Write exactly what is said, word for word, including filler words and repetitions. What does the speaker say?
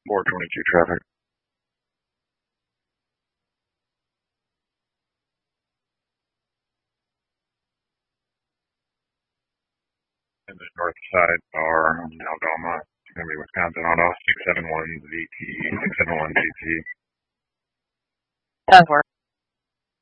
four twenty-two traffic. And the north side bar on Algoma. It's going to be Wisconsin Auto six seven one Z T, six seven one Z T. Does work.